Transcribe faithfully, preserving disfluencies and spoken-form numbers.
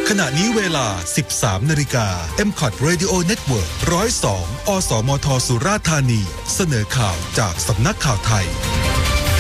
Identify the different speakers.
Speaker 1: ขณะนี้เวลา สิบสามนาฬิกา เอ็ม ซี โอ ที Radio Network หนึ่งศูนย์สอง อสมทสุราษฎร์ธานีเสนอข่าวจากสำนักข่าวไทย